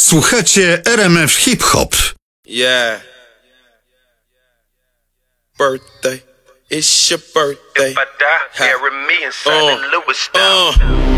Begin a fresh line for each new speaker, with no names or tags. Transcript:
Słuchacie RMF Hip Hop.
Yeah. Birthday. It's your birthday.
If I die, bury me inside the Lewis style.